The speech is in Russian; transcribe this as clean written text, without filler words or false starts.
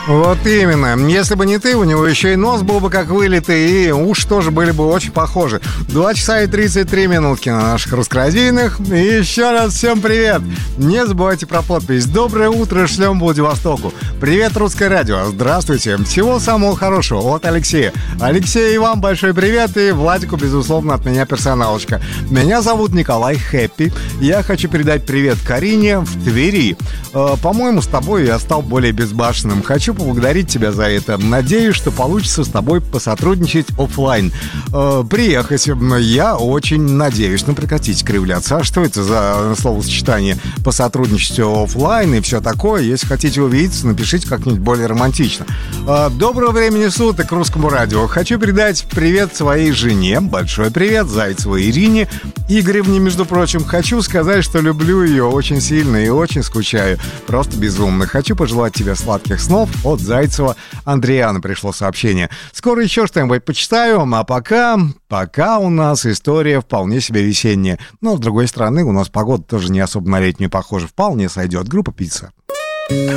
Вот именно. Если бы не ты, у него еще и нос был бы как вылитый, и уши тоже были бы очень похожи. 2 часа и 33 минутки на наших русскорадийных. И еще раз всем привет. Не забывайте про подпись. Доброе утро, шлем Владивостоку. Привет, Русское радио. Здравствуйте. Всего самого хорошего от Алексея. Алексей, и вам большой привет. И Владику, безусловно, от меня персоналочка. Меня зовут Николай Хэппи. Я хочу передать привет Карине в Твери. По-моему, с тобой я стал более безбашенным. Хочу поблагодарить тебя за это. Надеюсь, что получится с тобой посотрудничать офлайн. Приехать. Я очень надеюсь. Ну, прекратите кривляться. А что это за словосочетание? Посотрудничать офлайн и все такое. Если хотите увидеться, напишите как-нибудь более романтично. Доброго времени суток Русскому радио. Хочу передать привет своей жене. Большой привет Зайцевой Ирине Игоревне, между прочим. Хочу сказать, что люблю ее очень сильно и очень скучаю. Просто безумно. Хочу пожелать тебе сладких снов. От Зайцева Андреяна пришло сообщение. Скоро еще что-нибудь почитаю, а пока у нас история вполне себе весенняя. Но, с другой стороны, у нас погода тоже не особо на летнюю похожа. Вполне сойдет. Группа «Пицца».